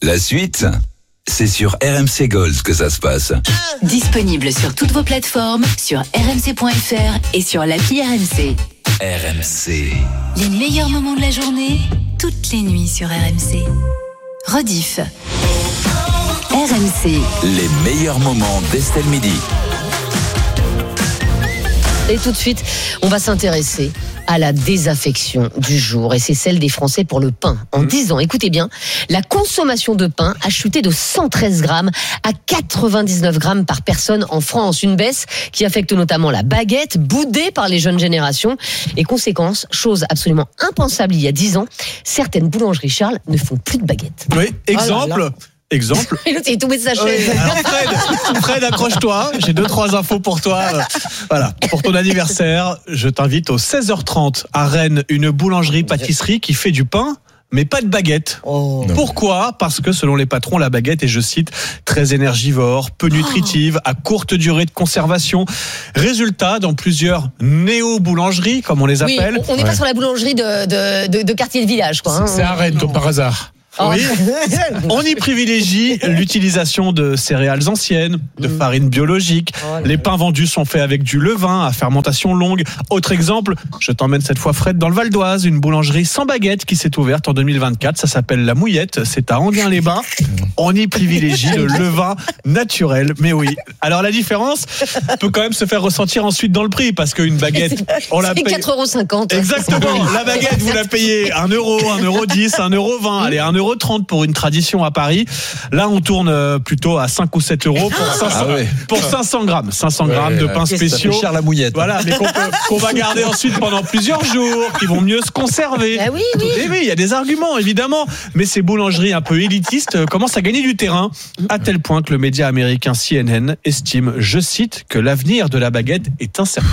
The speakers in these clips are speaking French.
La suite, c'est sur RMC Gold que ça se passe. Disponible sur toutes vos plateformes, sur rmc.fr et sur l'appli RMC. RMC. Les meilleurs moments de la journée, toutes les nuits sur RMC. Rediff. RMC. Les meilleurs moments d'Estelle Midi. Et tout de suite, on va s'intéresser à la désaffection du jour. Et c'est celle des Français pour le pain. En 10 ans, écoutez bien, la consommation de pain a chuté de 113 grammes à 99 grammes par personne en France. Une baisse qui affecte notamment la baguette, boudée par les jeunes générations. Et conséquence, chose absolument impensable il y a 10 ans, certaines boulangeries, Charles, ne font plus de baguettes. Oui, exemple. Exemple. Et l'autre, il est tombé de sa chaise. Alors Fred, accroche-toi. J'ai 2-3 infos pour toi. Voilà. Pour ton anniversaire, je t'invite au 16h30 à Rennes, une boulangerie-pâtisserie qui fait du pain, mais pas de baguette. Oh. Pourquoi ? Parce que selon les patrons, la baguette est, je cite, très énergivore, peu nutritive, à courte durée de conservation. Résultat, dans plusieurs néo-boulangeries, comme on les appelle. Oui, on n'est pas sur la boulangerie de quartier de village, quoi. C'est à Rennes, comme par hasard. Oui. On y privilégie l'utilisation de céréales anciennes, de farine biologique. Les pains vendus sont faits avec du levain à fermentation longue. Autre exemple, je t'emmène cette fois Fred dans le Val d'Oise, une boulangerie sans baguette qui s'est ouverte en 2024. Ça s'appelle La Mouillette, c'est à Enghien-les-Bains. On y privilégie le levain naturel. Mais oui. Alors la différence peut quand même se faire ressentir ensuite dans le prix, parce qu'une baguette, on la paye 4,50 €. Exactement. La baguette, vous la payez 1 euro, 1,10 €, 1,20 €. Allez, 1,30 € pour une tradition à Paris. Là, on tourne plutôt à 5 ou 7 euros pour 500 grammes. 500 grammes de pain spéciaux. Ça fait cher la mouillette. Voilà, mais qu'on va garder ensuite pendant plusieurs jours, qui vont mieux se conserver. Ah oui. Et oui, il y a des arguments, évidemment. Mais ces boulangeries un peu élitistes commencent à gagner du terrain, à tel point que le média américain CNN estime, je cite, que l'avenir de la baguette est incertain.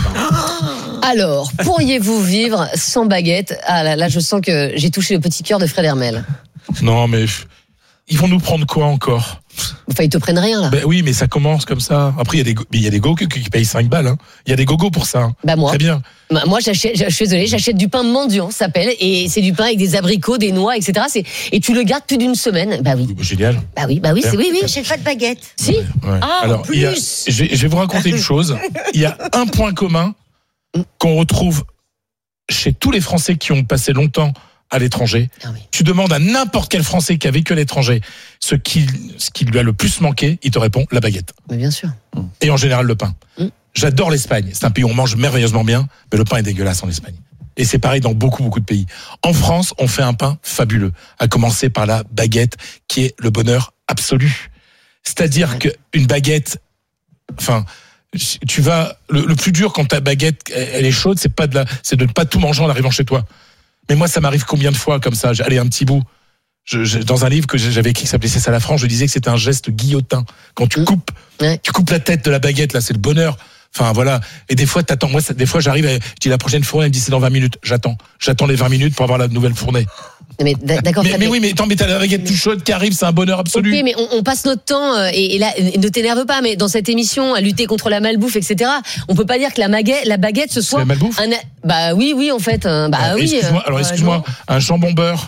Alors, pourriez-vous vivre sans baguette ? Ah là, je sens que j'ai touché le petit cœur de Fred Hermel. Non, mais ils vont nous prendre quoi encore ? Enfin, ils te prennent rien, là. Ben oui, mais ça commence comme ça. Après, il y a des gogos qui payent 5 balles. Hein. Il y a des gogos pour ça. Hein. Bah moi. Très bien. Moi, je suis désolée, j'achète du pain mendiant, ça s'appelle, et c'est du pain avec des abricots, des noix, etc. Et tu le gardes plus d'une semaine. Bah oui. Génial. Bah oui, c'est oui. J'achète pas de baguette. Si. Ouais. Ah, alors, plus. Je vais vous raconter une chose. Il y a un point commun qu'on retrouve chez tous les Français qui ont passé longtemps à l'étranger. Ah oui. Tu demandes à n'importe quel Français qui a vécu à l'étranger ce qui lui a le plus manqué, il te répond la baguette. Mais bien sûr. Et en général le pain. J'adore l'Espagne. C'est un pays où on mange merveilleusement bien, mais le pain est dégueulasse en Espagne. Et c'est pareil dans beaucoup de pays. En France, on fait un pain fabuleux, à commencer par la baguette, qui est le bonheur absolu. C'est-à-dire qu'une baguette, enfin, tu vas, le plus dur quand ta baguette, elle est chaude, c'est de ne pas tout manger en arrivant chez toi. Mais moi, ça m'arrive combien de fois comme ça ? Allez, un petit bout. Dans un livre que j'avais écrit qui s'appelait C'est ça la France, je disais que c'était un geste guillotin. Quand tu coupes la tête de la baguette, là, c'est le bonheur. Enfin, voilà. Et des fois, t'attends. Moi, des fois, j'arrive, je dis la prochaine fournée, elle me dit c'est dans 20 minutes. J'attends les 20 minutes pour avoir la nouvelle fournée. Mais d'accord. Mais oui, mais t'as la baguette toute chaude qui arrive, c'est un bonheur absolu. Ok, mais on passe notre temps, et là, ne t'énerve pas, mais dans cette émission, à lutter contre la malbouffe, etc., on peut pas dire que la baguette, ce soit. C'est la malbouffe ? Bah oui, en fait. Oui. Excuse-moi, un jambon beurre.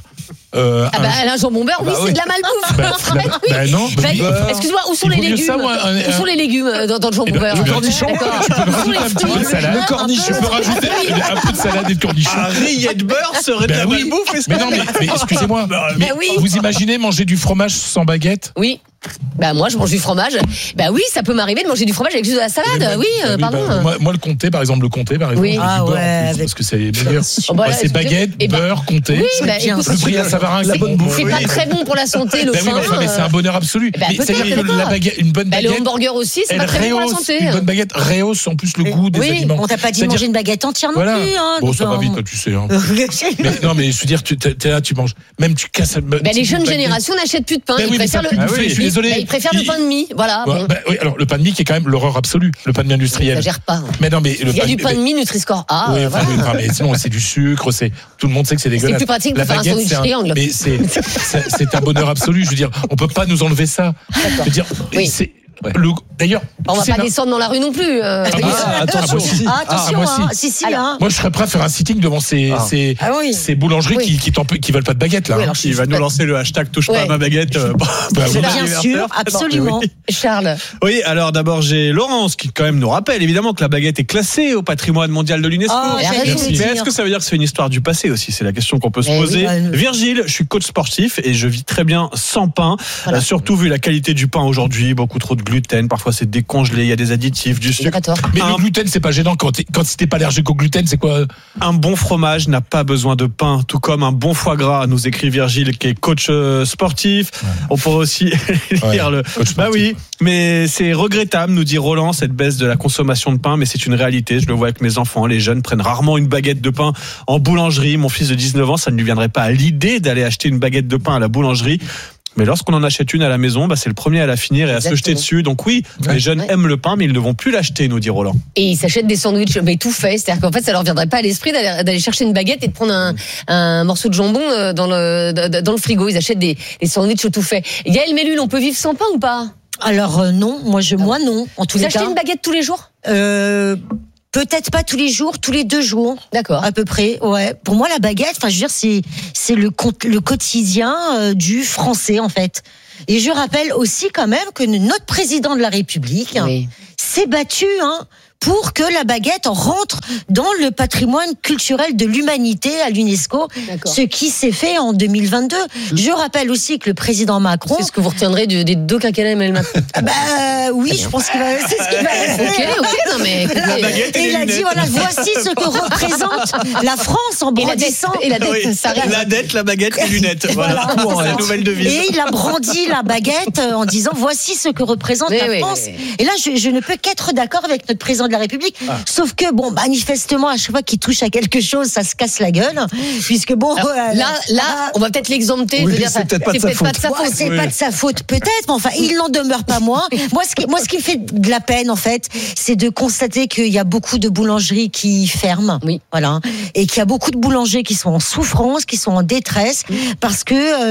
Un jambon beurre, c'est de la malbouffe. Non. Excuse-moi, où sont les légumes ? Où sont les légumes dans le jambon beurre ? Le cornichon. Tu peux rajouter un petit peu de salade. Le cornichon. Tu peux rajouter un peu de salade et de cornichon. Un rilleté de beurre serait de la malbouffe. Mais non, mais excusez-moi. Mais vous imaginez manger du fromage sans baguette ? Oui. Bah moi je mange du fromage. Bah oui, ça peut m'arriver de manger du fromage avec juste de la salade. Pardon. Moi le comté par exemple, Oui. parce que c'est meilleur. C'est baguette, beurre, comté. Oui, le prix à Savarin, la bonne bouffe. C'est pas très bon pour la santé le pain. Mais c'est un bonheur absolu. C'est-à-dire que la baguette, une bonne baguette. Le hamburger aussi, c'est pas très bon pour la santé. Une bonne baguette rehausse en plus le goût des aliments. On t'a pas dit de manger une baguette entière non plus. Bon, ça va vite, tu sais. Non, mais je veux dire, t'es là, tu manges. Même tu casses. Les jeunes générations n'achètent plus de pain. Ils préfèrent le pain de mie, voilà. Oui, alors le pain de mie qui est quand même l'horreur absolue, le pain de mie industriel. Ça gère pas. Mais non, mais il y a du pain de mie Nutri-Score A. Oui, mais sinon c'est du sucre, tout le monde sait que c'est dégueulasse. C'est plus pratique de faire un sandwich triangle. Mais c'est un bonheur absolu. Je veux dire, on peut pas nous enlever ça. Je veux dire, D'ailleurs, On va pas descendre dans la rue non plus. Attention. Attention, moi aussi. si. Alors, Moi, je serais prêt à faire un sitting devant ces boulangeries Oui. qui veulent pas de baguette, là. Oui, alors, Il va nous lancer le hashtag touche pas à ma baguette. Bien sûr, absolument. Oui. Charles. Oui, alors d'abord j'ai Laurence qui quand même nous rappelle évidemment que la baguette est classée au patrimoine mondial de l'UNESCO. Oh, j'allais vous le Mais dire. est-ce que ça veut dire que c'est une histoire du passé aussi? C'est la question qu'on peut se poser. oui. Virgile, je suis coach sportif et je vis très bien sans pain. Voilà. Surtout vu la qualité du pain aujourd'hui, beaucoup trop de gluten, parfois c'est décongelé, il y a des additifs, du Il a sucre. pas tort. Mais le gluten, c'est pas gênant quand t'es pas allergique au gluten, c'est quoi? Un bon fromage n'a pas besoin de pain, tout comme un bon foie gras, nous écrit Virgile qui est coach sportif. On pourrait aussi lire le... coach Bah sportif. oui, mais c'est regrettable, nous dit Roland, cette baisse de la consommation de pain, mais c'est une réalité, je le vois avec mes enfants, les jeunes prennent rarement une baguette de pain en boulangerie. Mon fils de 19 ans, ça ne lui viendrait pas à l'idée d'aller acheter une baguette de pain à la boulangerie. Mais lorsqu'on en achète une à la maison, c'est le premier à la finir et à se Exactement. jeter dessus. Donc oui, les jeunes aiment le pain, mais ils ne vont plus l'acheter, nous dit Roland. Et ils s'achètent des sandwichs, mais tout fait. C'est-à-dire qu'en fait, ça leur viendrait pas à l'esprit d'aller chercher une baguette et de prendre un morceau de jambon dans le frigo. Ils achètent des sandwichs tout faits. Yael Mellul, on peut vivre sans pain ou pas? Alors non, moi non. En tous Vous les achetez cas, une baguette tous les jours? peut-être pas tous les jours, tous les 2 jours. D'accord. À peu près, ouais. Pour moi, la baguette, enfin, je veux dire, c'est le quotidien du Français, en fait. Et je rappelle aussi quand même que notre président de la République s'est battu pour que la baguette rentre dans le patrimoine culturel de l'humanité à l'UNESCO, ce qui s'est fait en 2022. Je rappelle aussi que le président Macron... C'est ce que vous retiendrez des 2 quinquennats Emmanuel Macron. Oui, je pense qu'il va... C'est ce qu'il va rester. Ok, non mais... Et il a dit, voilà, voici ce que représente la France en brandissant... Et la dette, ça arrive. La dette, la baguette, les lunettes. Voilà, c'est la nouvelle devise. Et il a brandi la baguette en disant, voici ce que représente la France. Et là, je ne peux qu'être d'accord avec notre président de la République. Sauf que, bon, manifestement, à chaque fois qu'il touche à quelque chose, ça se casse la gueule. Puisque, bon... Alors, là, on va peut-être l'exempter. Oui, c'est peut-être pas de sa faute. C'est pas de sa faute, peut-être, mais enfin, il n'en demeure pas moins. Moi, ce qui me fait de la peine, en fait, c'est de constater qu'il y a beaucoup de boulangeries qui ferment. Oui. Voilà. Et qu'il y a beaucoup de boulangers qui sont en souffrance, qui sont en détresse, parce que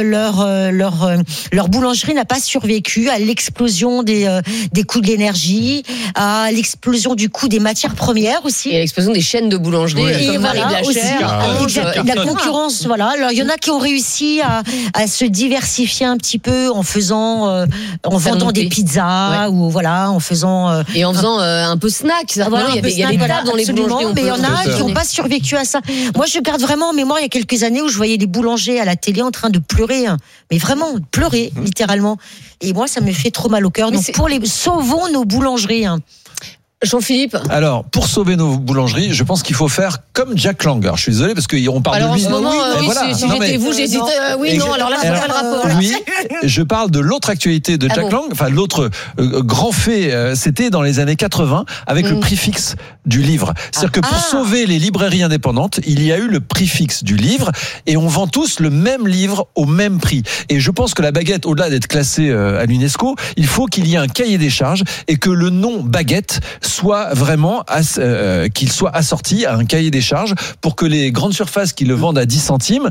leur boulangerie n'a pas survécu à l'explosion des coûts de l'énergie, à l'explosion du coût des matières premières aussi. Et l'explosion des chaînes de boulangerie, Et comme Marie voilà, aussi, Blachère. la concurrence, voilà. Alors, il y en a qui ont réussi à se diversifier un petit peu en faisant, en vendant des pizzas ou voilà, en faisant et en faisant un peu snack. Voilà, il y a des tables dans les boulangeries. Mais il y en a qui n'ont pas survécu à ça. Moi, je garde vraiment en mémoire il y a quelques années où je voyais des boulangers à la télé en train de pleurer, mais vraiment pleurer littéralement. Et moi, ça me fait trop mal au cœur. Donc, sauvons nos boulangeries. Jean-Philippe. Alors, pour sauver nos boulangeries, je pense qu'il faut faire comme Jack Lang. Alors, je suis désolé parce qu'on parle Alors, de lui. en ce moment, Mais voilà. si Non, j'étais mais- vous, j'hésitais. Alors là, c'est pas le rapport. Oui, je parle de l'autre actualité de Jack Lang, enfin l'autre grand fait, c'était dans les années 80 avec le prix fixe du livre. C'est-à-dire que pour sauver les librairies indépendantes, il y a eu le prix fixe du livre et on vend tous le même livre au même prix. Et je pense que la baguette, au-delà d'être classée à l'UNESCO, il faut qu'il y ait un cahier des charges et que le nom baguette soit vraiment qu'il soit assorti à un cahier des charges pour que les grandes surfaces qui le vendent à 10 centimes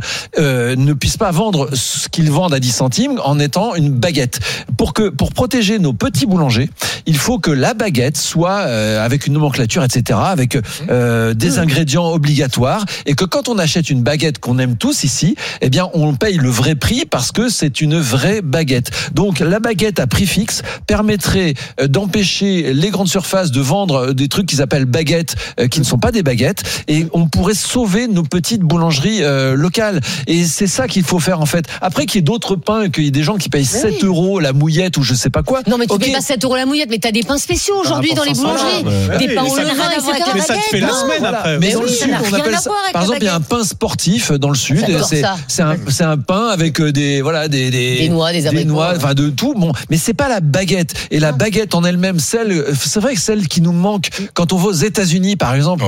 ne puissent pas vendre ce qu'ils vendent à 10 centimes en étant une baguette. Pour protéger nos petits boulangers, il faut que la baguette soit avec une nomenclature, etc., avec des ingrédients obligatoires, et que quand on achète une baguette qu'on aime tous ici, eh bien on paye le vrai prix parce que c'est une vraie baguette. Donc la baguette à prix fixe permettrait d'empêcher les grandes surfaces de vendre des trucs qu'ils appellent baguettes qui ne sont pas des baguettes, et on pourrait sauver nos petites boulangeries locales. Et c'est ça qu'il faut faire en fait. Après qu'il y ait d'autres pains, qu'il y ait des gens qui payent 7 € la mouillette ou je sais pas quoi. Non, mais tu payes pas 7 € la mouillette, mais t'as des pains spéciaux aujourd'hui dans les boulangeries. Des pains au levain, etc. Mais ça te fait la semaine après. Mais dans dans le le sud, sud, on on appelle ça. Par exemple, il y a un pain sportif dans le sud. C'est un pain avec des noix, des abricots, enfin de tout. Bon, mais c'est pas la baguette. Et la baguette en elle-même, c'est vrai que celle qui nous manque. Quand on va aux États-Unis, par exemple,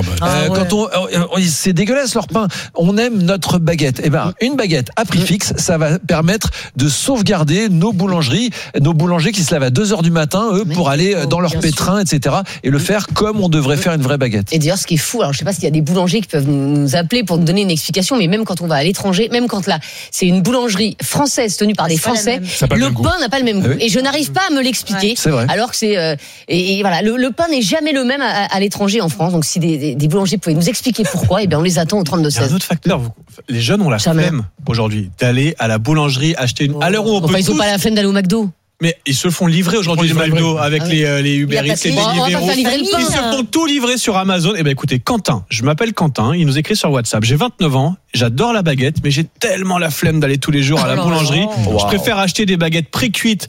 c'est dégueulasse leur pain. On aime notre baguette. Eh ben, une baguette à prix fixe, ça va permettre de sauvegarder nos boulangers qui se lèvent à 2h du matin, pour aller dans leur pétrin, etc. et le faire comme on devrait faire une vraie baguette. Et d'ailleurs, ce qui est fou, alors je sais pas s'il y a des boulangers qui peuvent nous appeler pour nous donner une explication, mais même quand on va à l'étranger, même quand là, c'est une boulangerie française tenue par des Français, le pain n'a pas le même goût. Et je n'arrive pas à me l'expliquer. C'est vrai. Alors que c'est et voilà, le pain n'est jamais le même à l'étranger en France. Donc si des boulangers pouvaient nous expliquer pourquoi, et bien on les attend au 32 16. Il y a un autre facteur. Les jeunes ont la flemme aujourd'hui d'aller à la boulangerie acheter une. À l'heure où on peut ils ont pas la flemme d'aller au McDo. Mais ils se font livrer aujourd'hui le McDo avec les Uber Eats, les Deliveroo. Ils se font tout livrer sur Amazon. Eh ben écoutez, Quentin, je m'appelle Quentin, il nous écrit sur WhatsApp. J'ai 29 ans, j'adore la baguette, mais j'ai tellement la flemme d'aller tous les jours à la boulangerie. Je préfère acheter des baguettes pré-cuites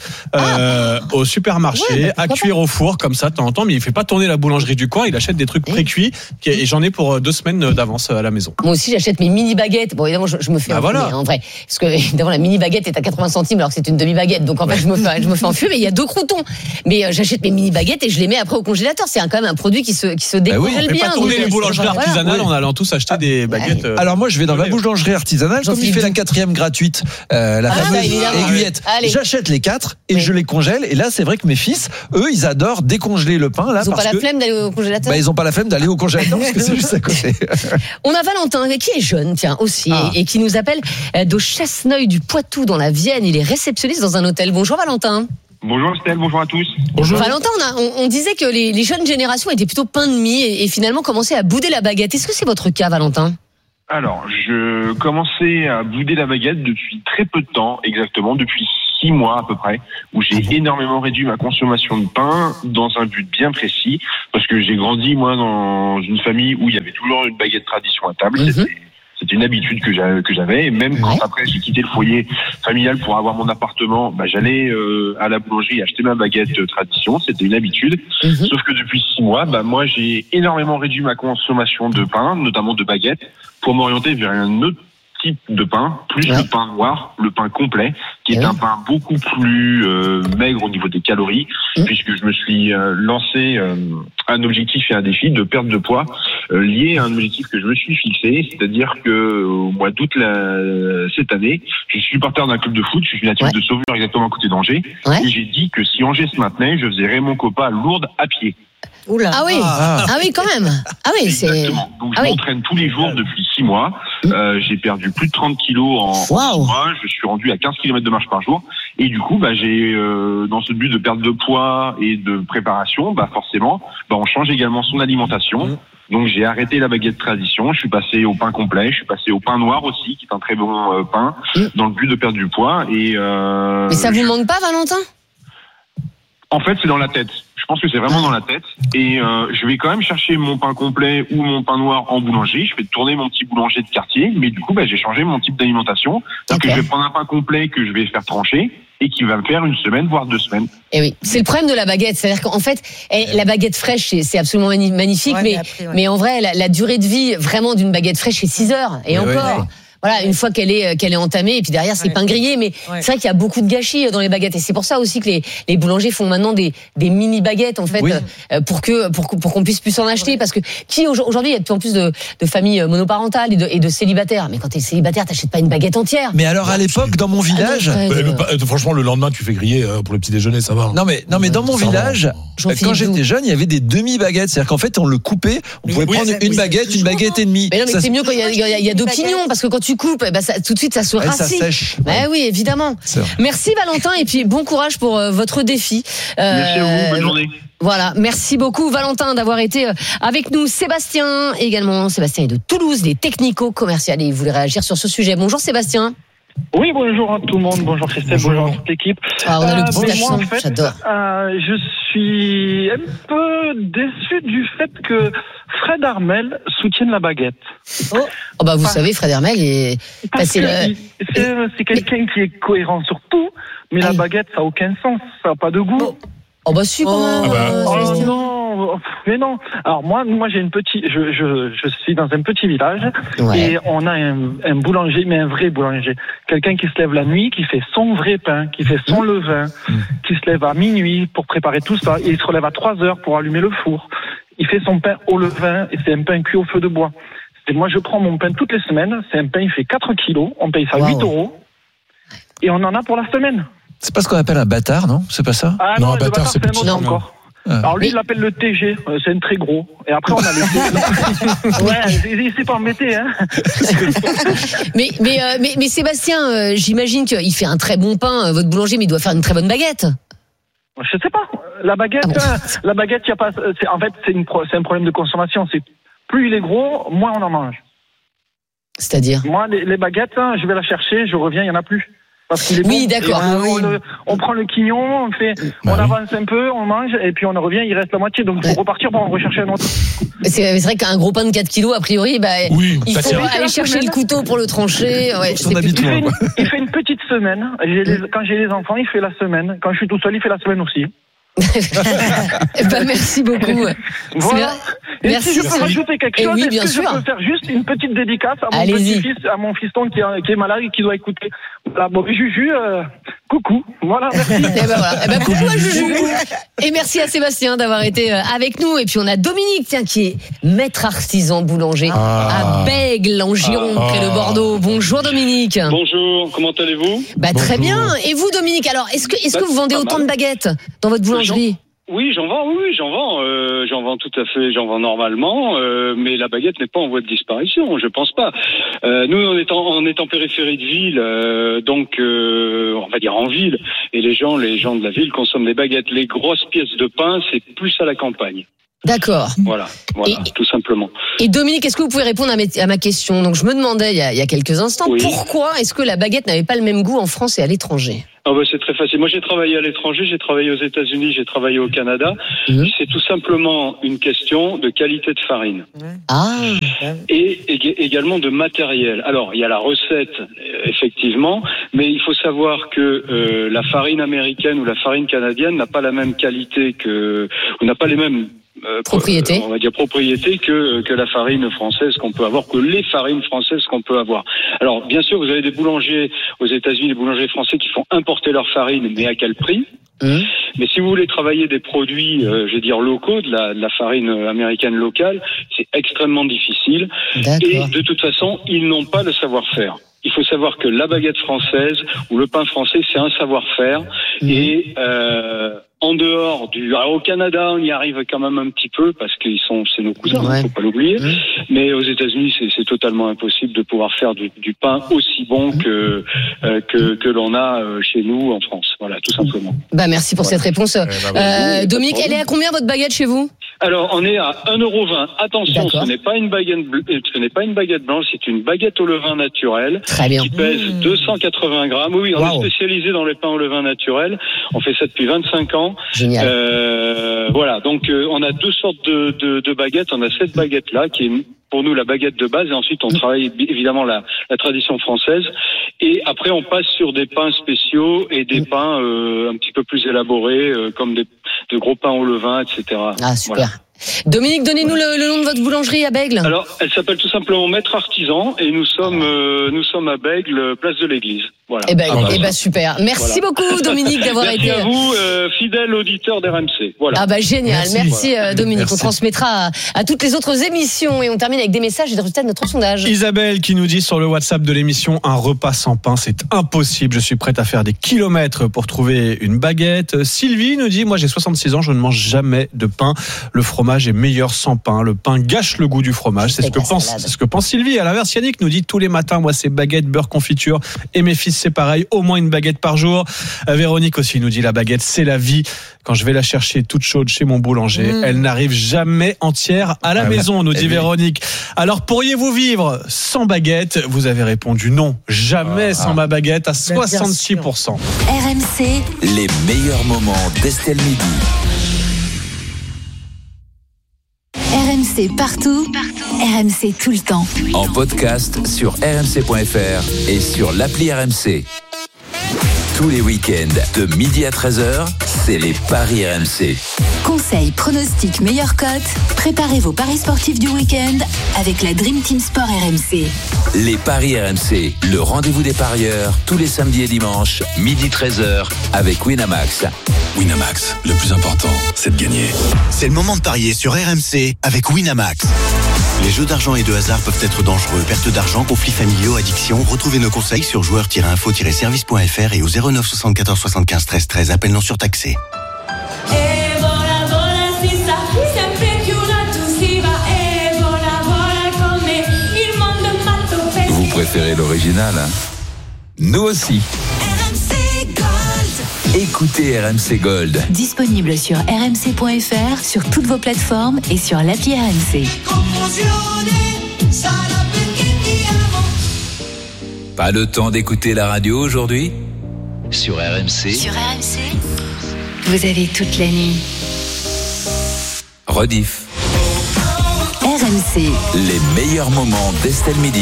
au supermarché, à cuire au four, comme ça de temps en temps. Mais il fait pas tourner la boulangerie du coin, il achète des trucs pré-cuits et j'en ai pour 2 semaines d'avance à la maison. Moi aussi, j'achète mes mini baguettes. Bon, évidemment, je me fais enfumer, en vrai, parce que évidemment la mini baguette est à 80 centimes alors que c'est une demi baguette. Donc en fait, je me fais enfumer. Mais il y a 2 croutons. Mais j'achète mes mini baguettes et je les mets après au congélateur. C'est quand même un produit qui se décongèle bien. Pas tourner les boulangeries artisanales en allant tous acheter des baguettes. Alors moi, je vais dans ma boulangerie artisanale, comme il fait la 4e gratuite, la fameuse aiguillette. J'achète les 4 et je les congèle. Et là, c'est vrai que mes fils, eux, ils adorent décongeler le pain. Là, ils n'ont pas la flemme d'aller au congélateur. Ils n'ont pas la flemme d'aller au congélateur parce que c'est juste à côté. On a Valentin qui est jeune, tiens aussi, et qui nous appelle de Chasseneuil du Poitou dans la Vienne. Il est réceptionniste dans un hôtel. Bonjour Valentin. Bonjour Estelle, bonjour à tous. Bonjour. Valentin, on disait que les jeunes générations étaient plutôt pain de mie et finalement commençaient à bouder la baguette. Est-ce que c'est votre cas, Valentin ? Alors, je commençais à bouder la baguette depuis très peu de temps, exactement, depuis 6 mois à peu près, où j'ai énormément réduit ma consommation de pain dans un but bien précis, parce que j'ai grandi, moi, dans une famille où il y avait toujours une baguette tradition à table. C'était une habitude que j'avais, et même quand après j'ai quitté le foyer familial pour avoir mon appartement, j'allais à la boulangerie acheter ma baguette tradition, c'était une habitude. Sauf que depuis 6 mois, moi j'ai énormément réduit ma consommation de pain, notamment de baguettes, pour m'orienter vers un autre type de pain, plus le pain noir, le pain complet, qui est un pain beaucoup plus maigre au niveau des calories, puisque je me suis lancé un objectif et un défi de perte de poids lié à un objectif que je me suis fixé, c'est-à-dire que au mois d'août cette année, je suis supporter d'un club de foot, je suis natif de Sauveur, exactement à côté d'Angers, et j'ai dit que si Angers se maintenait, je faisais Raymond Coppa à Lourdes à pied. Oula. Ah oui, quand même. Ah oui, exactement. Donc je m'entraîne tous les jours depuis 6 mois. J'ai perdu plus de 30 kilos en 6 mois. Je suis rendu à 15 km de marche par jour. Et du coup, j'ai dans ce but de perte de poids et de préparation, forcément, on change également son alimentation. Donc j'ai arrêté la baguette tradition, je suis passé au pain complet, je suis passé au pain noir aussi, qui est un très bon pain, dans le but de perdre du poids. Et mais ça vous manque pas, Valentin ? En fait, c'est dans la tête. Je pense que c'est vraiment dans la tête. Et je vais quand même chercher mon pain complet ou mon pain noir en boulangerie. Je vais tourner mon petit boulanger de quartier. Mais du coup, j'ai changé mon type d'alimentation. Donc, je vais prendre un pain complet que je vais faire trancher et qui va me faire 1 semaine, voire 2 semaines. Et oui, c'est le problème de la baguette. C'est-à-dire qu'en fait, la baguette fraîche, c'est absolument magnifique. Mais en vrai, la durée de vie vraiment d'une baguette fraîche, c'est 6 heures. Et encore... Voilà, une fois qu'elle est entamée, et puis derrière c'est pain grillé, mais c'est vrai qu'il y a beaucoup de gâchis dans les baguettes, et c'est pour ça aussi que les boulangers font maintenant des mini baguettes en fait, pour qu'on puisse plus en acheter, parce que aujourd'hui il y a de plus en plus de familles monoparentales et de célibataires, mais quand t'es célibataire t'achètes pas une baguette entière. Mais alors à l'époque dans mon village, franchement le lendemain tu fais griller pour le petit déjeuner, ça va. Non mais dans mon village, quand j'étais jeune, il y avait des demi-baguettes, c'est-à-dire qu'en fait on le coupait, on pouvait prendre une baguette et demie. Mais non, mais c'est mieux quand il y a 2 pignons, parce que quand tu coupes, tout de suite ça se rassit. Ça sèche. Oui, évidemment. Merci Valentin, et puis bon courage pour votre défi. Merci à vous, bonne journée. Voilà, merci beaucoup Valentin d'avoir été avec nous. Sébastien également, Sébastien est de Toulouse, des technico-commerciales, et il voulait réagir sur ce sujet. Bonjour Sébastien. Oui, bonjour à tout le monde, bonjour Christelle, bonjour à toute l'équipe. On a le petit accent, j'adore. Je suis un peu déçu du fait que Fred Armel soutienne la baguette. Vous savez, Fred Armel c'est quelqu'un qui est cohérent sur tout, mais la baguette ça n'a aucun sens, ça n'a pas de goût. Si, quand même. Non, mais non. Alors moi j'ai je suis dans un petit village et on a un boulanger, mais un vrai boulanger. Quelqu'un qui se lève la nuit, qui fait son vrai pain, qui fait son levain, qui se lève à minuit pour préparer tout ça et il se relève à 3h pour allumer le four. Il fait son pain au levain et c'est un pain cuit au feu de bois. Et moi je prends mon pain toutes les semaines, c'est un pain, il fait 4 kilos, on paye ça 8 €. Et on en a pour la semaine. C'est pas ce qu'on appelle un bâtard, non? C'est pas ça? Ah non, un bâtard, c'est un petit. autre encore. Alors lui, il l'appelle le TG, c'est un très gros. Et après, on a les... Ouais, il s'est pas embêté, hein. mais Sébastien, j'imagine qu'il fait un très bon pain, votre boulanger, mais il doit faire une très bonne baguette. Je sais pas. La baguette, y a pas. En fait, c'est un problème de consommation. C'est plus il est gros, moins on en mange. C'est-à-dire? Moi, les baguettes, je vais la chercher, je reviens, il y en a plus. Parce qu'il est oui, bon. d'accord. On prend le quignon, on avance un peu, on mange, et puis on revient, il reste la moitié. Donc il faut repartir pour en rechercher un autre. C'est vrai qu'un gros pain de 4 kilos, a priori, il faut aller chercher le couteau pour le trancher. Ouais, il fait une petite semaine. Quand j'ai les enfants, il fait la semaine. Quand je suis tout seul, il fait la semaine aussi. Merci beaucoup. Voilà. Et merci. Si je peux rajouter quelque chose, oui, bien sûr. Je peux faire juste une petite dédicace à mon petit-fils, à mon fiston qui est malade et qui doit écouter. Voilà, bon, Juju, coucou. Voilà, merci. Coucou à Juju. Et merci à Sébastien d'avoir été avec nous. Et puis on a Dominique, qui est maître artisan boulanger à Bègle, en Gironde, près de Bordeaux. Bonjour Dominique. Bonjour, comment allez-vous? Très bien. Et vous Dominique, alors est-ce que vous vendez autant de baguettes dans votre boulangerie? Oui, j'en vends, j'en vends tout à fait, j'en vends normalement, mais la baguette n'est pas en voie de disparition, je pense pas. Nous, on est en périphérie de ville, donc on va dire en ville, et les gens de la ville consomment des baguettes. Les grosses pièces de pain, c'est plus à la campagne. D'accord. Voilà, tout simplement. Et Dominique, est-ce que vous pouvez répondre à ma question? Donc je me demandais il y a quelques instants, pourquoi est-ce que la baguette n'avait pas le même goût en France et à l'étranger? C'est très facile. Moi, j'ai travaillé à l'étranger, j'ai travaillé aux États-Unis, j'ai travaillé au Canada. C'est tout simplement une question de qualité de farine. Et également de matériel. Alors, il y a la recette, effectivement, mais il faut savoir que la farine américaine ou la farine canadienne n'a pas la même qualité ou n'a pas les mêmes propriétés. On va dire propriétés que la farine française qu'on peut avoir, que les farines françaises qu'on peut avoir. Alors, bien sûr, vous avez des boulangers aux États-Unis, des boulangers français qui font importer leur farine, mais à quel prix? Mais si vous voulez travailler des produits, locaux, de la farine américaine locale, c'est extrêmement difficile. Et de toute façon, ils n'ont pas le savoir-faire. Il faut savoir que la baguette française ou le pain français, c'est un savoir-faire. Et en dehors alors au Canada, on y arrive quand même un petit peu parce c'est nos cousins, il ne faut pas l'oublier. Mais aux États-Unis, c'est totalement impossible de pouvoir faire du pain aussi bon que l'on a chez nous en France. Voilà, tout simplement. Merci pour cette réponse. Dominique, elle est à combien votre baguette chez vous? Alors, on est à 1,20 €. Attention, ce n'est pas une baguette blanche, c'est une baguette au levain naturel. Très bien. Qui pèse 280 grammes. Oui, on est spécialisé dans les pains au levain naturel. On fait ça depuis 25 ans. Génial. Voilà, donc on a deux sortes de baguettes. On a cette baguette-là qui est pour nous la baguette de base, et ensuite on travaille évidemment la tradition française, et après on passe sur des pains spéciaux et des pains un petit peu plus élaborés, comme de gros pains au levain, etc. Super. Voilà. Dominique, donnez-nous le nom de votre boulangerie à Bègle. Alors, elle s'appelle tout simplement Maître Artisan, et nous sommes à Bègle, place de l'Église. Voilà. Super. Merci beaucoup Dominique d'avoir été. Merci à vous, fidèle auditeur d'RMC. Voilà. Génial. Merci Dominique. Merci. On transmettra à toutes les autres émissions, et on termine avec des messages et des résultats de notre sondage. Isabelle qui nous dit sur le WhatsApp de l'émission: un repas sans pain, c'est impossible. Je suis prête à faire des kilomètres pour trouver une baguette. Sylvie nous dit: moi j'ai 66 ans, je ne mange jamais de pain. Le fromage est meilleur sans pain. Le pain gâche le goût du fromage. C'est ce que pense Sylvie. À l'inverse, Yannick nous dit: tous les matins, moi c'est baguette, beurre, confiture, et mes fils c'est pareil, au moins une baguette par jour. Véronique aussi nous dit: la baguette c'est la vie. Quand je vais la chercher toute chaude chez mon boulanger, elle n'arrive jamais entière à la maison, nous dit Véronique. Alors pourriez-vous vivre sans baguette? Vous avez répondu non, jamais sans ma baguette, à 66%. RMC, les meilleurs moments d'Estelle Midi. RMC partout, RMC tout le temps. En podcast sur rmc.fr et sur l'appli RMC. Tous les week-ends, de midi à 13h, c'est les Paris RMC. Conseils, pronostics, meilleures cotes. Préparez vos paris sportifs du week-end avec la Dream Team Sport RMC. Les Paris RMC, le rendez-vous des parieurs, tous les samedis et dimanches, midi 13h, avec Winamax. Winamax, le plus important, c'est de gagner. C'est le moment de parier sur RMC avec Winamax. Les jeux d'argent et de hasard peuvent être dangereux. Perte d'argent, conflits familiaux, addiction. Retrouvez nos conseils sur joueurs-info-service.fr et au 09 74 75 13 13. Appel non surtaxé. Vous préférez l'original, hein? Nous aussi. Écoutez RMC Gold. Disponible sur rmc.fr, sur toutes vos plateformes et sur l'appli RMC. Pas le temps d'écouter la radio aujourd'hui? Sur RMC. Sur RMC, vous avez toute la nuit. Rediff. RMC. Les meilleurs moments d'Estelle Midi.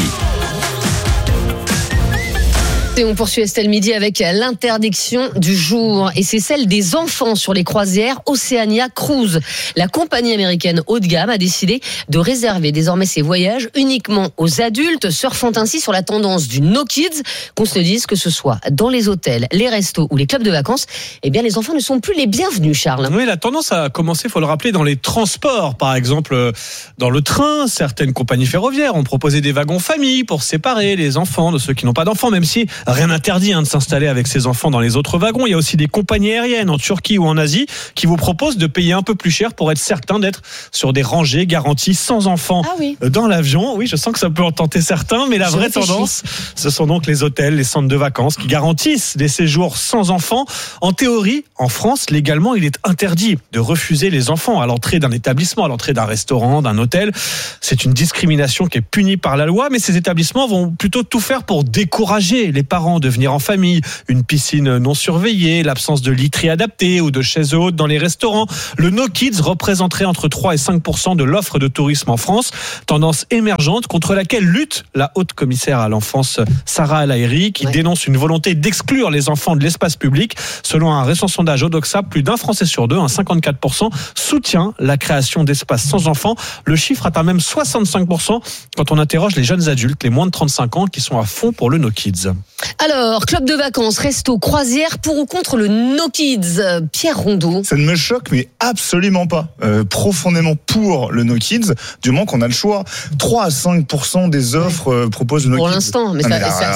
Et on poursuit Estelle Midi avec l'interdiction du jour. Et c'est celle des enfants sur les croisières Oceania Cruise. La compagnie américaine haut de gamme a décidé de réserver désormais ses voyages uniquement aux adultes, surfant ainsi sur la tendance du No Kids. Qu'on se le dise, que ce soit dans les hôtels, les restos ou les clubs de vacances, eh bien les enfants ne sont plus les bienvenus, Charles. Oui, la tendance a commencé, il faut le rappeler, dans les transports. Par exemple, dans le train, certaines compagnies ferroviaires ont proposé des wagons famille pour séparer les enfants de ceux qui n'ont pas d'enfants, même si rien n'interdit de s'installer avec ses enfants dans les autres wagons. Il y a aussi des compagnies aériennes en Turquie ou en Asie qui vous proposent de payer un peu plus cher pour être certain d'être sur des rangées garanties sans enfants dans l'avion. Oui, je sens que ça peut en tenter certains, mais la vraie tendance, ce sont donc les hôtels, les centres de vacances qui garantissent des séjours sans enfants. En théorie, en France, légalement, il est interdit de refuser les enfants à l'entrée d'un établissement, à l'entrée d'un restaurant, d'un hôtel. C'est une discrimination qui est punie par la loi, mais ces établissements vont plutôt tout faire pour décourager les parents de venir en famille. Une piscine non surveillée, l'absence de literie adaptée ou de chaises hautes dans les restaurants. Le No Kids représenterait entre 3 et 5% de l'offre de tourisme en France. Tendance émergente contre laquelle lutte la haute commissaire à l'enfance Sarah El Haïry, qui dénonce une volonté d'exclure les enfants de l'espace public. Selon un récent sondage Odoxa, plus d'un Français sur deux, 54%, soutient la création d'espaces sans enfants. Le chiffre atteint même 65% quand on interroge les jeunes adultes, les moins de 35 ans, qui sont à fond pour le No Kids. Alors, club de vacances, resto, croisière, pour ou contre le No Kids? Pierre Rondeau. Ça ne me choque, mais absolument pas. Profondément pour le No Kids, du moment qu'on a le choix. 3 à 5% des offres proposent le No Kids. Pour l'instant, mais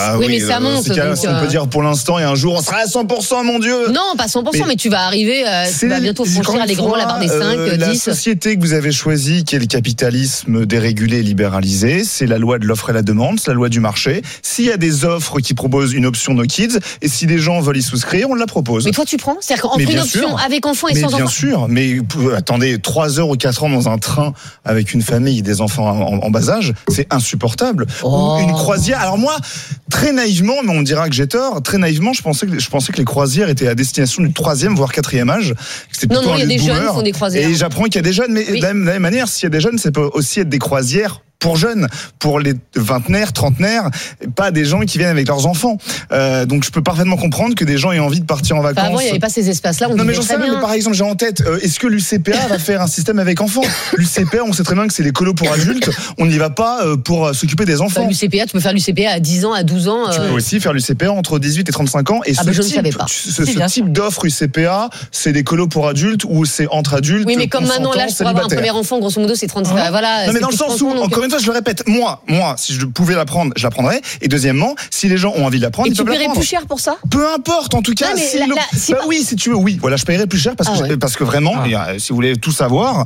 ça monte. On peut dire pour l'instant, et un jour, on sera à 100%, mon Dieu. Non, pas 100%, mais tu vas arriver, tu vas bientôt franchir allègrement la barre des 5, 10. La société que vous avez choisie, qui est le capitalisme dérégulé et libéralisé, c'est la loi de l'offre et la demande, c'est la loi du marché. S'il y a des offres qui proposent une option No Kids, et si des gens veulent y souscrire, on la propose. Mais toi, tu prends? C'est-à-dire qu'entre une option avec enfants et sans enfants? Bien sûr, mais attendez, 3 heures ou 4 heures dans un train avec une famille et des enfants en bas âge, c'est insupportable. Ou une croisière. Alors moi, très naïvement, mais on dira que j'ai tort, très naïvement, je pensais que les croisières étaient à destination du 3e, voire 4e âge. Non, il y a des jeunes qui font des croisières. Et j'apprends qu'il y a des jeunes, mais de la même manière, s'il y a des jeunes, ça peut aussi être des croisières pour jeunes, pour les vingtenaires, trentenaires, pas des gens qui viennent avec leurs enfants. Donc je peux parfaitement comprendre que des gens aient envie de partir en vacances. Avant, il n'y avait pas ces espaces-là. Non, mais j'en sais rien. Par exemple, j'ai en tête, est-ce que l'UCPA va faire un système avec enfants? L'UCPA, on sait très bien que c'est les colos pour adultes. On n'y va pas pour s'occuper des enfants. L'UCPA, tu peux faire l'UCPA à 10 ans, à 12 ans. Tu peux aussi faire l'UCPA entre 18 et 35 ans. Et je ne savais pas. Ce type d'offre UCPA, c'est des colos pour adultes ou c'est entre adultes. Oui, mais comme maintenant, l'âge pour avoir un premier enfant, grosso modo, c'est 30 ans. Voilà. Non, mais dans le sens où, encore une fois, je le répète, moi, si je pouvais la prendre, je la prendrais. Et deuxièmement, si les gens ont envie de la prendre, ils peuvent la prendre. Et tu paierais plus cher pour ça? Peu importe, en tout cas. Oui, si tu veux, oui. Voilà, je paierais plus cher parce que vraiment, si vous voulez tout savoir,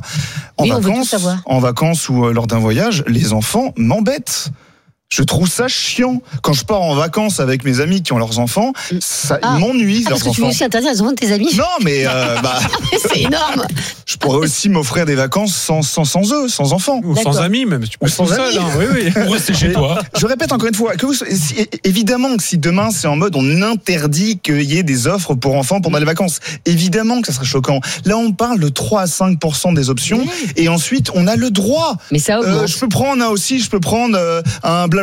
en vacances ou lors d'un voyage, les enfants m'embêtent. Je trouve ça chiant. Quand je pars en vacances avec mes amis qui ont leurs enfants, ça m'ennuie. Parce que tu veux aussi interdire les enfants de tes amis? Non, mais c'est énorme. Je pourrais aussi m'offrir des vacances sans eux, sans enfants. Ou sans amis même. Tu peux sans seul. Oui. Pour rester chez toi. Je répète encore une fois, évidemment que si demain c'est en mode on interdit qu'il y ait des offres pour enfants pendant les vacances, évidemment que ça serait choquant. Là, on parle de 3 à 5% des options et ensuite on a le droit. Mais ça augmente. Je peux prendre un blabla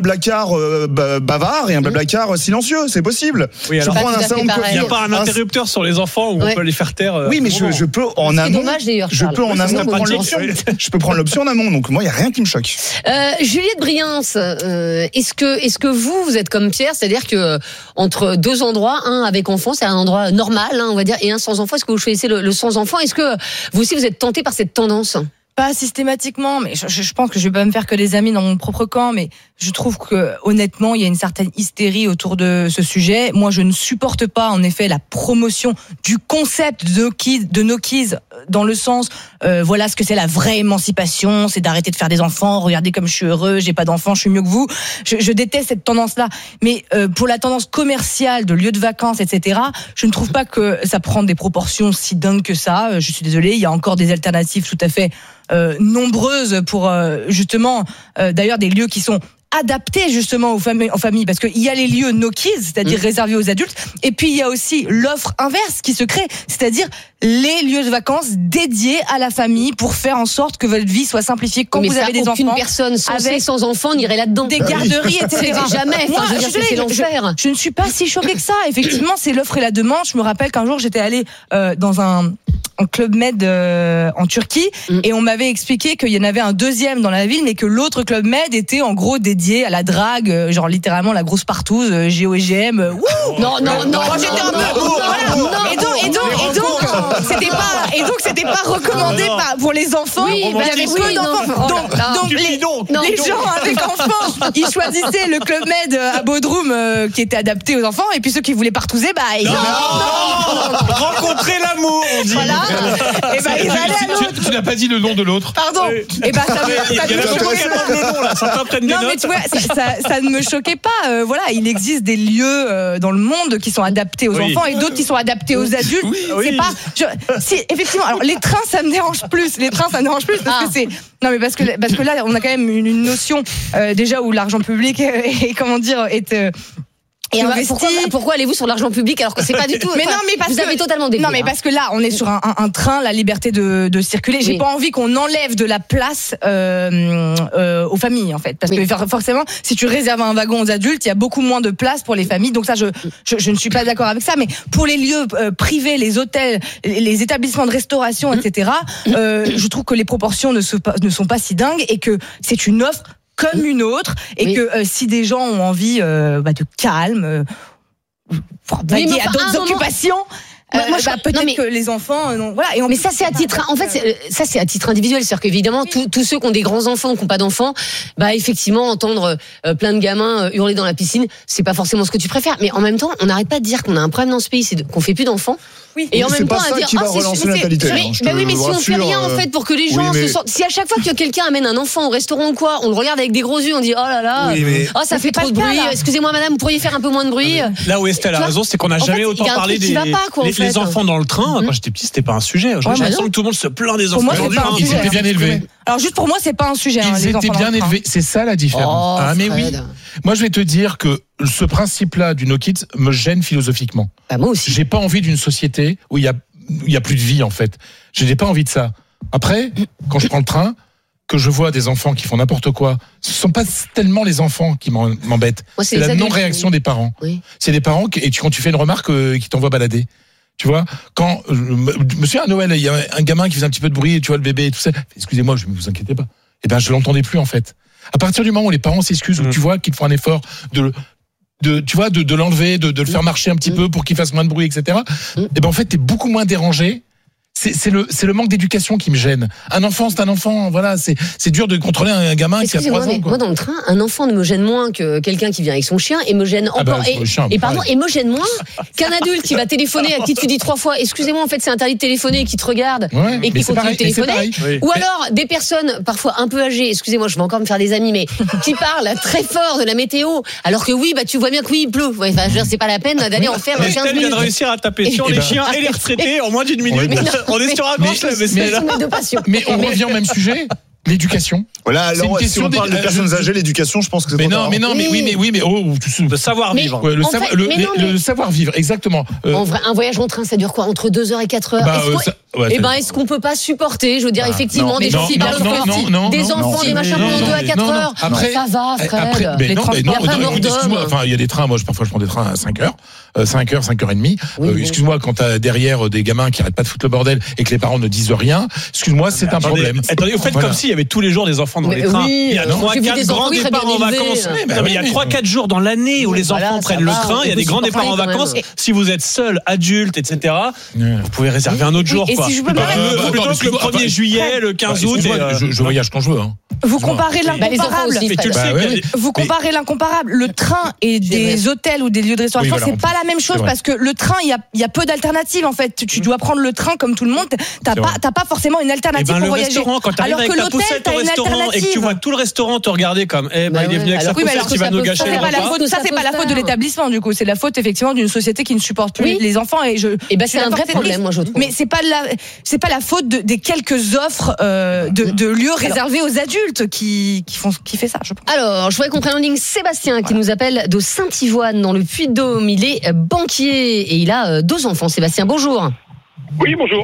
Blablacar bavard et un Blablacar silencieux, c'est possible. Oui, alors, il n'y a pas un interrupteur sur les enfants où on peut les faire taire. Oui, mais je peux en amont. C'est dommage d'ailleurs. Je peux en amont prendre l'option. Je peux prendre l'option en amont, donc moi il y a rien qui me choque. Juliette Briens, est-ce que vous êtes comme Pierre, c'est-à-dire que entre deux endroits, un avec enfant, c'est un endroit normal, on va dire, et un sans enfant, est-ce que vous choisissez le sans enfant? Est-ce que vous aussi vous êtes tenté par cette tendance? Pas systématiquement, mais je pense que je vais pas me faire que des amis dans mon propre camp, mais je trouve que honnêtement, il y a une certaine hystérie autour de ce sujet. Moi, je ne supporte pas, en effet, la promotion du concept de No Kids dans le sens, voilà ce que c'est la vraie émancipation, c'est d'arrêter de faire des enfants. Regardez comme je suis heureux, j'ai pas d'enfants, je suis mieux que vous. Je déteste cette tendance-là. Mais pour la tendance commerciale de lieux de vacances, etc., je ne trouve pas que ça prend des proportions si dingues que ça. Je suis désolée, il y a encore des alternatives tout à fait nombreuses pour justement d'ailleurs des lieux qui sont adaptés justement aux familles, parce qu'il y a les lieux No Kids, c'est-à-dire réservés aux adultes, et puis il y a aussi l'offre inverse qui se crée, c'est-à-dire les lieux de vacances dédiés à la famille pour faire en sorte que votre vie soit simplifiée quand vous avez des enfants. Aucune personne sans enfant n'irait là-dedans. Des garderies, etc. Jamais. Moi, c'est l'enfer. Je ne suis pas si choquée que ça. Effectivement, c'est l'offre et la demande. Je me rappelle qu'un jour j'étais allée dans un Club Med en Turquie et on m'avait expliqué qu'il y en avait un deuxième dans la ville, mais que l'autre Club Med était en gros dédié à la drague, genre littéralement la grosse partouze, GOEGM. Non. Moi j'étais un peu. Et donc c'était pas recommandé pour les enfants. Oui, il y avait peu d'enfants. Donc les gens avec enfants, ils choisissaient le Club Med à Bodrum qui était adapté aux enfants, et puis ceux qui voulaient partouzer, ils rencontrer l'amour, on dit. Voilà. Et ils allaient à l'autre. Tu n'as pas dit le nom de l'autre. Pardon. Et mais tu vois, ça ne me choquait pas. Voilà, il existe des lieux dans le monde qui sont adaptés aux enfants et d'autres qui sont adaptés aux adultes. C'est pas. Effectivement. Alors les trains, ça me dérange plus. Parce que c'est. Non, mais parce que là, on a quand même une notion déjà où l'argent public est Et pourquoi allez-vous sur l'argent public alors que c'est pas du tout. Mais non, mais parce vous avez totalement dévié. Non, mais parce que là, on est sur un train, la liberté de circuler. J'ai pas envie qu'on enlève de la place aux familles, en fait, parce que forcément, si tu réserves un wagon aux adultes, il y a beaucoup moins de place pour les familles. Donc ça, je ne suis pas d'accord avec ça. Mais pour les lieux privés, les hôtels, les établissements de restauration, etc., je trouve que les proportions ne sont pas si dingues et que c'est une offre comme une autre, et que si des gens ont envie de calme, vaguer à d'autres occupations. Peut-être que les enfants, voilà. Mais ça c'est à titre, en fait, ça c'est à titre individuel, c'est-à-dire qu'évidemment tous ceux qui ont des grands enfants, qui n'ont pas d'enfants, effectivement entendre plein de gamins hurler dans la piscine, c'est pas forcément ce que tu préfères. Mais en même temps, on n'arrête pas de dire qu'on a un problème dans ce pays, c'est qu'on fait plus d'enfants. Oui. Et en même temps, à dire, qui va relancer la natalité. Mais si on fait rien en fait pour que les gens se sentent, si à chaque fois que quelqu'un amène un enfant au restaurant ou quoi, on le regarde avec des gros yeux, on dit oh là là, ça fait trop de bruit. Excusez-moi madame, vous pourriez faire un peu moins de bruit. Là où Estelle a raison, c'est qu'on n'a jamais autant parlé des enfants dans le train. Quand j'étais petit, c'était pas un sujet. J'ai l'impression que tout le monde se plaint des enfants. Ils étaient bien élevés. Alors juste pour moi, c'est pas un sujet. Ils étaient bien élevés. C'est ça la différence. Ah mais oui. Moi, je vais te dire que ce principe-là du No Kids me gêne philosophiquement. Moi aussi. J'ai pas envie d'une société où il y a plus de vie en fait. Je n'ai pas envie de ça. Après, quand je prends le train, que je vois des enfants qui font n'importe quoi, ce sont pas tellement les enfants qui m'embêtent. C'est la non-réaction des parents. Oui. C'est des parents quand tu fais une remarque qui t'envoient balader. Tu vois, quand je me souviens à Noël, il y a un gamin qui faisait un petit peu de bruit, et tu vois le bébé et tout ça. Excusez-moi, je ne vous inquiétez pas. Je l'entendais plus en fait. À partir du moment où les parents s'excusent, où tu vois qu'ils font un effort de l'enlever, de le faire marcher un petit peu pour qu'il fasse moins de bruit, etc. En fait, t'es beaucoup moins dérangé. C'est le manque d'éducation qui me gêne. Un enfant, c'est un enfant. Voilà, c'est dur de contrôler un gamin qui a 3 ans. Moi, dans le train, un enfant ne me gêne moins que quelqu'un qui vient avec son chien, et me gêne encore et me gêne moins qu'un adulte qui va téléphoner, à qui tu dis 3 fois excusez-moi, en fait c'est interdit de téléphoner, et qui te regarde et qui continue de téléphoner. Ou alors des personnes parfois un peu âgées, excusez-moi, je vais encore me faire des amis, mais qui parlent très fort de la météo, alors que tu vois bien que il pleut. C'est pas la peine d'aller en faire 15 minutes. Elle vient de réussir à taper sur les chiens et les retraités en moins d'une minute. On est sur un grand mais on revient au même sujet. L'éducation. Voilà, alors si on parle de personnes âgées, l'éducation, je pense que c'est le savoir-vivre. Le savoir-vivre, exactement. En vrai, un voyage en train, ça dure quoi? Entre 2 heures et 4 heures? est-ce qu'on peut pas supporter, je veux dire, effectivement, des festivals des enfants, des machins pendant 2 à 4 heures. Après, ça va, Fred. Excuse-moi, enfin, il y a des trains, parfois je prends des trains à 5 heures. 5h30. Excuse-moi, quand t'as derrière des gamins qui arrêtent pas de foutre le bordel et que les parents ne disent rien, excuse-moi, c'est un problème. Attendez, vous faites comme s'il y avait tous les jours des enfants dans les trains. Il y a 3-4 grands départs en vacances. Il y a 3-4 jours dans l'année où les enfants prennent le train. Il y a des grands départs en vacances. Si vous êtes seul, adulte, etc., vous pouvez réserver un autre jour. Et si je peux me plutôt que le 1er juillet, le 15 août. Je voyage quand je veux. Vous comparez l'incomparable. Vous comparez l'incomparable. Le train et des hôtels ou des lieux de restauration, c'est pas la même chose parce que le train, il y a peu d'alternatives en fait. Tu dois prendre le train comme tout le monde. T'as pas forcément une alternative pour voyager. Quand t'arrives avec ta poussette au restaurant et que tu vois tout le restaurant te regarder comme, il est venu avec sa poussette, il va nous gâcher le repas. Ça, c'est pas la faute de l'établissement du coup. C'est la faute effectivement d'une société qui ne supporte plus les enfants. C'est un vrai problème, moi je trouve. Mais c'est pas la faute des quelques offres de lieux réservés aux adultes qui fait ça, je pense. Alors, je voudrais qu'on prenne en ligne Sébastien qui nous appelle de Saint-Yvoine dans le Puy-de-Dôme. Il est banquier et il a 2 enfants. Sébastien, bonjour. Oui, bonjour.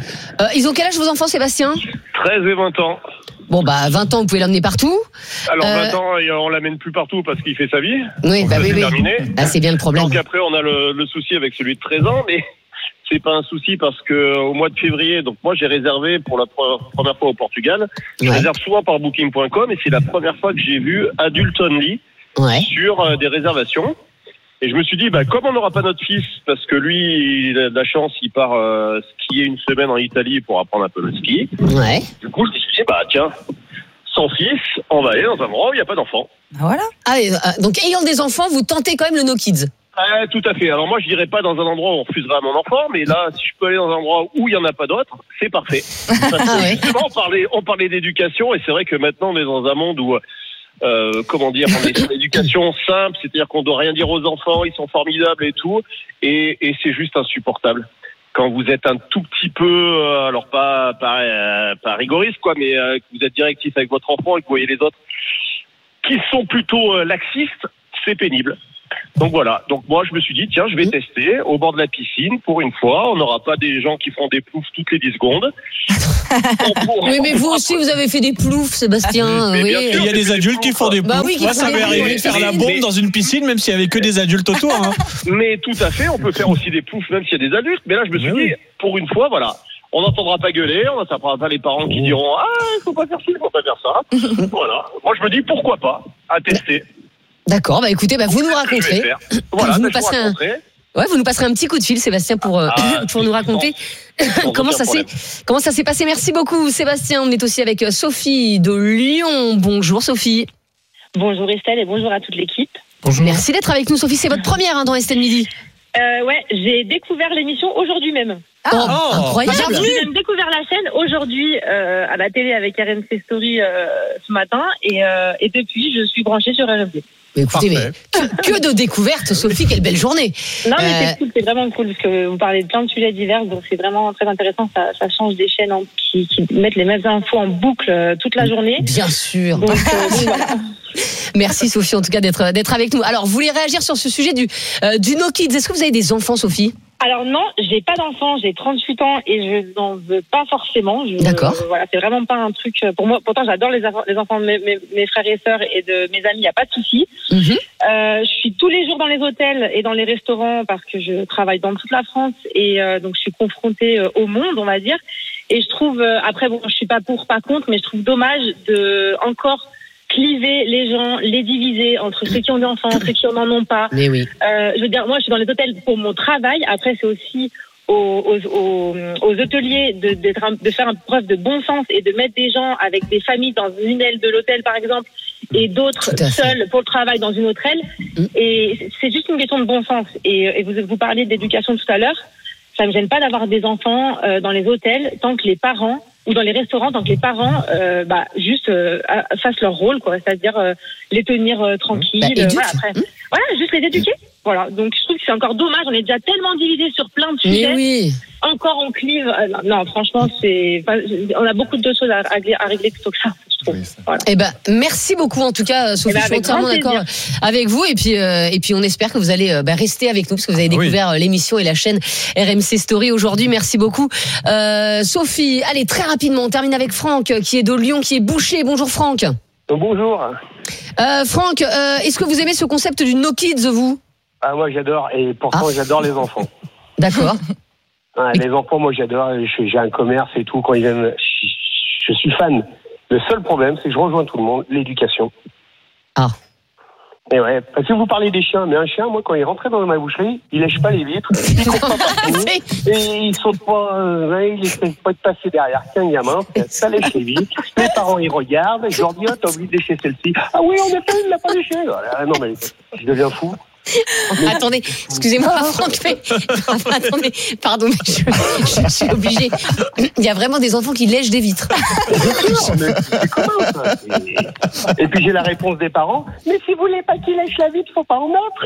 Ils ont quel âge vos enfants, Sébastien ? 13 et 20 ans. Bon, 20 ans, vous pouvez l'emmener partout. Alors, 20 ans, on l'amène plus partout parce qu'il fait sa vie. Oui, c'est terminé. C'est bien le problème. Donc après, on a le souci avec celui de 13 ans, mais c'est pas un souci parce que au mois de février, donc moi j'ai réservé pour la première fois au Portugal. Je réserve souvent par Booking.com et c'est la première fois que j'ai vu Adult Only sur des réservations. Et je me suis dit, comme on n'aura pas notre fils, parce que lui, il a de la chance, il part skier une semaine en Italie pour apprendre un peu le ski. Du coup, je me suis dit, tiens, sans fils, on va aller dans un endroit où il n'y a pas d'enfants. Voilà. Donc, ayant des enfants, vous tentez quand même le No Kids. Tout à fait. Alors moi, je dirais pas dans un endroit où on refuserait à mon enfant, mais là, si je peux aller dans un endroit où il n'y en a pas d'autres, c'est parfait. Justement, on parlait d'éducation, et c'est vrai que maintenant, on est dans un monde où... on est sur l'éducation simple, c'est-à-dire qu'on doit rien dire aux enfants, ils sont formidables et tout, et c'est juste insupportable. Quand vous êtes un tout petit peu, alors pas rigoriste quoi, mais que vous êtes directif avec votre enfant et que vous voyez les autres qui sont plutôt laxistes, c'est pénible. Donc voilà, donc moi je me suis dit tiens je vais tester au bord de la piscine pour une fois, on n'aura pas des gens qui font des ploufs toutes les 10 secondes. Mais vous aussi vous avez fait des ploufs Sébastien. Il y a des adultes qui font des ploufs. Moi ça m'est arrivé de faire la bombe dans une piscine même s'il n'y avait que des adultes autour. Mais tout à fait, on peut faire aussi des ploufs même s'il y a des adultes, mais là je me suis dit pour une fois voilà. On n'entendra pas gueuler, on n'entendra pas les parents qui diront faut pas faire ci, faut pas faire ça. Voilà, moi je me dis pourquoi pas, à tester. D'accord, écoutez, vous nous raconterez. Voilà, vous nous passerez un petit coup de fil, Sébastien, pour nous raconter comment ça s'est passé. Merci beaucoup, Sébastien. On est aussi avec Sophie de Lyon. Bonjour, Sophie. Bonjour Estelle et bonjour à toute l'équipe. Bonjour. Merci d'être avec nous, Sophie. C'est votre première dans Estelle Midi. J'ai découvert l'émission aujourd'hui même. Incroyable. J'ai découvert la chaîne aujourd'hui à la télé avec RMC Story ce matin et depuis je suis branchée sur RMC. Écoutez, que de découvertes, Sophie, quelle belle journée. Non, mais c'est cool, c'est vraiment cool, parce que vous parlez de plein de sujets divers, donc c'est vraiment très intéressant, ça change des chaînes qui mettent les mêmes infos en boucle toute la journée. Bien sûr. Donc voilà. Merci Sophie, en tout cas, d'être avec nous. Alors, vous voulez réagir sur ce sujet du No Kids. Est-ce que vous avez des enfants, Sophie ? Alors non, j'ai pas d'enfant, j'ai 38 ans et je n'en veux pas forcément. D'accord. Voilà, c'est vraiment pas un truc pour moi. Pourtant, j'adore les enfants de mes frères et sœurs et de mes amis, il y a pas de souci. Je suis tous les jours dans les hôtels et dans les restaurants parce que je travaille dans toute la France et donc je suis confrontée au monde, on va dire. Et je trouve après je suis pas pour, pas contre, mais je trouve dommage de encore cliver les gens, les diviser entre ceux qui ont des enfants, ceux qui n'en ont pas. Mais oui. Je veux dire, moi, je suis dans les hôtels pour mon travail. Après, c'est aussi aux hôteliers de faire preuve de bon sens et de mettre des gens avec des familles dans une aile de l'hôtel, par exemple, et d'autres seuls pour le travail dans une autre aile. Et c'est juste une question de bon sens. Et vous parliez d'éducation tout à l'heure. Ça me gêne pas d'avoir des enfants dans les hôtels tant que les parents ou dans les restaurants, tant que les parents juste fassent leur rôle, quoi, c'est-à-dire les tenir tranquilles. Voilà, juste les éduquer. Voilà, donc je trouve que c'est encore dommage. On est déjà tellement divisé sur plein de sujets. Mais oui. Encore on clive. Non, franchement, on a beaucoup de choses à régler plutôt que ça. Voilà. Eh ben, merci beaucoup en tout cas, Sophie. Je suis entièrement d'accord avec vous. Et puis, on espère que vous allez rester avec nous parce que vous avez découvert l'émission et la chaîne RMC Story aujourd'hui. Merci beaucoup, Sophie. Allez, très rapidement, on termine avec Franck qui est de Lyon, qui est boucher. Bonjour Franck. Bonjour. Franck, est-ce que vous aimez ce concept du No Kids, vous ? Ah, moi j'adore, et pourtant j'adore les enfants. D'accord. Les enfants, moi j'adore. J'ai un commerce et tout. Quand ils viennent, je suis fan. Le seul problème, c'est que je rejoins tout le monde, l'éducation. Ah. Et ouais, parce que vous parlez des chiens, mais un chien, moi, quand il rentrait dans ma boucherie, il lèche pas les vitres, il court pas partout, et il saute pas, il essaie pas de passer derrière qu'un gamin, ça lèche les vitres. Les parents, ils regardent, et je leur dis, t'as oublié de lécher celle-ci. Ah oui, en effet, il l'a pas léché. Non, mais je deviens fou. Attendez, excusez-moi, Franck, mais attendez, pardon, mais je suis obligée. Il y a vraiment des enfants qui lèchent des vitres. C'est comment ça? Et puis j'ai la réponse des parents. Mais si vous voulez pas qu'il lèche la vitre, faut pas en mettre.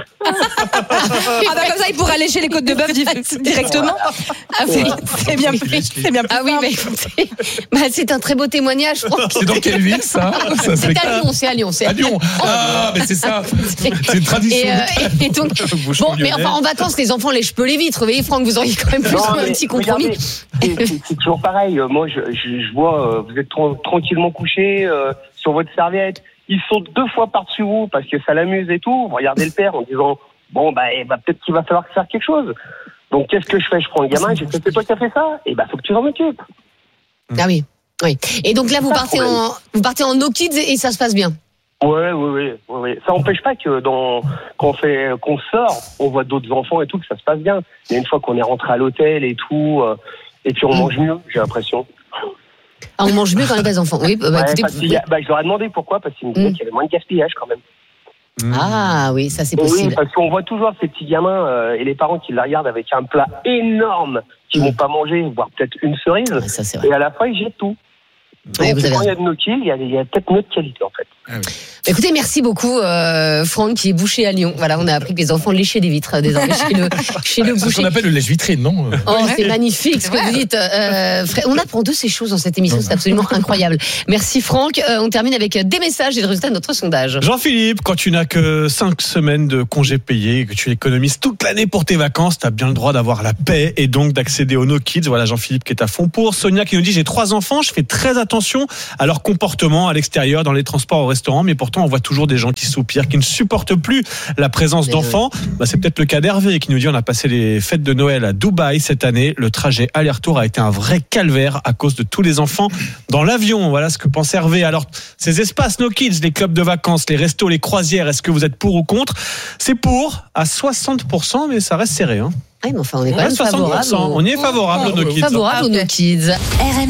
Comme ça, il pourra lécher les côtes de bœuf directement. Ah oui, c'est bien pris. C'est bien ah oui, mais écoutez, c'est un très beau témoignage, Franck. C'est dans quelle ville ça? C'est à Lyon, c'est à Lyon. À Lyon. Ah, mais c'est ça. C'est une tradition. Et donc, bon, mais enfin, en vacances, les enfants lèchent peu les vitres. Vous voyez, Franck, vous auriez quand même plus un petit compromis. Regardez, c'est toujours pareil. Moi, je vois, vous êtes tranquillement couché sur votre serviette. Ils sautent 2 fois par-dessus vous parce que ça l'amuse et tout. Vous regardez le père en disant, bon, peut-être qu'il va falloir faire quelque chose. Donc, qu'est-ce que je fais? Je prends le gamin, j'ai fait, c'est toi qui as fait ça? Et faut que tu t'en occupes. Ah oui. Et donc là, vous partez en no kids et ça se passe bien. Oui. Ça n'empêche pas que qu'on sort, on voit d'autres enfants et tout, que ça se passe bien. Mais une fois qu'on est rentré à l'hôtel et tout, et puis on mange mieux, j'ai l'impression. Ah, on mange mieux quand on a des enfants. Oui, écoutez, je leur ai demandé pourquoi, parce qu'ils me disaient qu'il y avait moins de gaspillage quand même. Ah oui, ça c'est possible. Oui, parce qu'on voit toujours ces petits gamins et les parents qui les regardent avec un plat énorme qu'ils vont pas manger, voire peut-être une cerise. Ouais, ça, c'est vrai. Et à la fin, ils jettent tout. Donc, vous avez quand il y a de nos kills, il y a peut-être notre qualité en fait. Écoutez, merci beaucoup Franck qui est boucher à Lyon. Voilà, on a appris que les enfants léchaient des vitres désormais chez le boucher. C'est ce qu'on appelle le lèche-vitré, non? C'est magnifique ce que vous dites. On apprend de ces choses dans cette émission, c'est absolument incroyable. Merci Franck. On termine avec des messages et le résultat de notre sondage. Jean-Philippe, quand tu n'as que 5 semaines de congés payés et que tu économises toute l'année pour tes vacances, tu as bien le droit d'avoir la paix et donc d'accéder aux No Kids. Voilà Jean-Philippe qui est à fond pour. Sonia qui nous dit, j'ai 3 enfants, je fais très attention à leur comportement à l'extérieur, dans les transports, au restaurant, mais pourtant on voit toujours des gens qui soupirent, qui ne supportent plus la présence d'enfants. C'est peut-être le cas d'Hervé qui nous dit, on a passé les fêtes de Noël à Dubaï cette année, le trajet aller-retour a été un vrai calvaire à cause de tous les enfants dans l'avion. Voilà ce que pense Hervé. Alors ces espaces No Kids, les clubs de vacances, les restos, les croisières, est-ce que vous êtes pour ou contre? C'est pour à 60%, mais ça reste serré. Ah, mais enfin, on est quand même 60%. favorable. On y est favorable aux No Kids. Favorable aux No Kids.